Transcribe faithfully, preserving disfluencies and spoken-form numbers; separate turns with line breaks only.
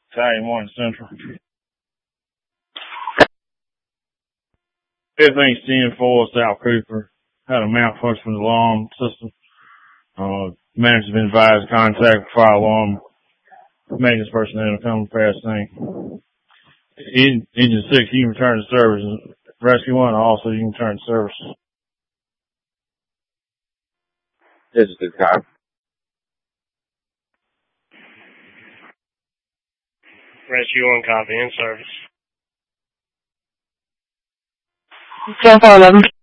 Italian one Central. fifteen ten four South Cooper. Had a malfunction with the alarm system. Uh, manager has been advised to contact fire alarm maintenance personnel to come repair the thing. Engine, engine six, you can return to service. Rescue one, also you can return to service.
This is the cop.
Rescue one, copy, in service.
ten four eleven.